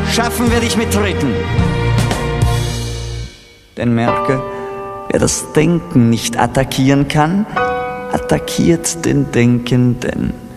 Schaffen wir dich mit Treten. Denn merke, wer das Denken nicht attackieren kann, attackiert den Denkenden.